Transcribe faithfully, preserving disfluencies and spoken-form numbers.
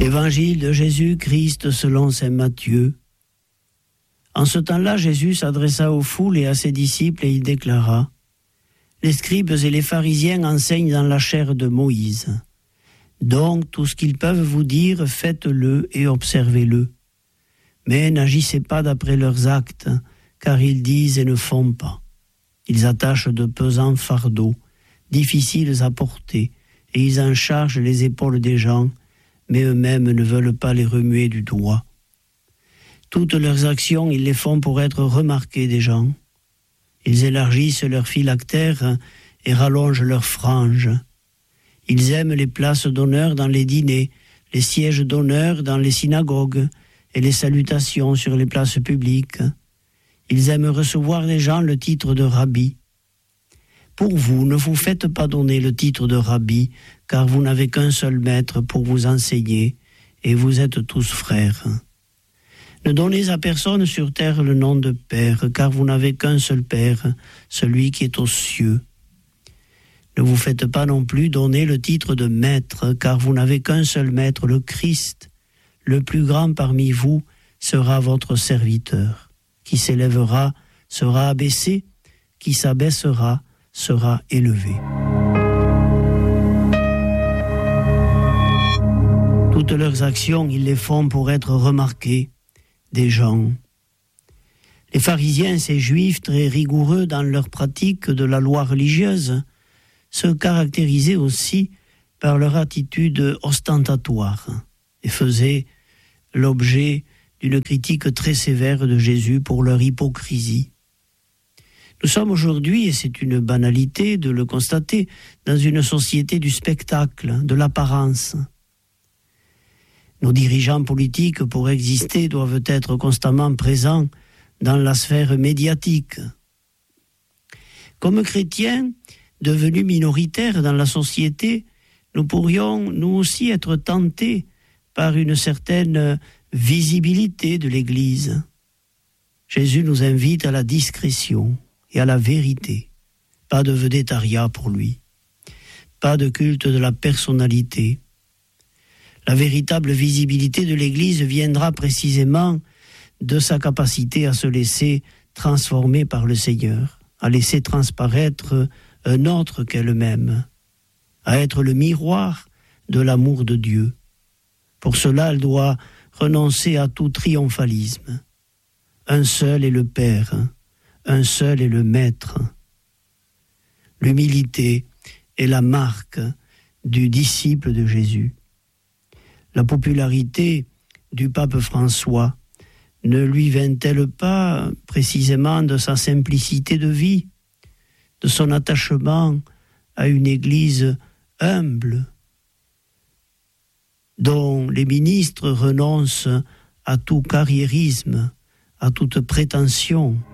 Évangile de Jésus-Christ selon saint Matthieu. En ce temps-là, Jésus s'adressa aux foules et à ses disciples et il déclara : les scribes et les pharisiens enseignent dans la chair de Moïse. Donc, tout ce qu'ils peuvent vous dire, faites-le et observez-le. Mais n'agissez pas d'après leurs actes, car ils disent et ne font pas. Ils attachent de pesants fardeaux, difficiles à porter, et ils en chargent les épaules des gens, mais eux-mêmes ne veulent pas les remuer du doigt. Toutes leurs actions, ils les font pour être remarqués des gens. Ils élargissent leurs phylactères et rallongent leurs franges. Ils aiment les places d'honneur dans les dîners, les sièges d'honneur dans les synagogues et les salutations sur les places publiques. Ils aiment recevoir des gens le titre de rabbi. Pour vous, ne vous faites pas donner le titre de rabbi, car vous n'avez qu'un seul maître pour vous enseigner, et vous êtes tous frères. Ne donnez à personne sur terre le nom de Père, car vous n'avez qu'un seul Père, celui qui est aux cieux. Ne vous faites pas non plus donner le titre de Maître, car vous n'avez qu'un seul Maître, le Christ. Le plus grand parmi vous sera votre serviteur. Qui s'élèvera sera abaissé, qui s'abaissera sera élevé. Toutes leurs actions, ils les font pour être remarqués des gens. Les pharisiens, ces juifs très rigoureux dans leur pratique de la loi religieuse, se caractérisaient aussi par leur attitude ostentatoire et faisaient l'objet d'une critique très sévère de Jésus pour leur hypocrisie. Nous sommes aujourd'hui, et c'est une banalité de le constater, dans une société du spectacle, de l'apparence. Nos dirigeants politiques, pour exister, doivent être constamment présents dans la sphère médiatique. Comme chrétiens, devenus minoritaires dans la société, nous pourrions, nous aussi, être tentés par une certaine visibilité de l'Église. Jésus nous invite à la discrétion et à la vérité. Pas de vedettariat pour lui. Pas de culte de la personnalité. La véritable visibilité de l'Église viendra précisément de sa capacité à se laisser transformer par le Seigneur, à laisser transparaître un autre qu'elle-même, à être le miroir de l'amour de Dieu. Pour cela, elle doit renoncer à tout triomphalisme. Un seul est le Père, un seul est le Maître. L'humilité est la marque du disciple de Jésus. La popularité du pape François ne lui vint-elle pas précisément de sa simplicité de vie, de son attachement à une Église humble, dont les ministres renoncent à tout carriérisme, à toute prétention,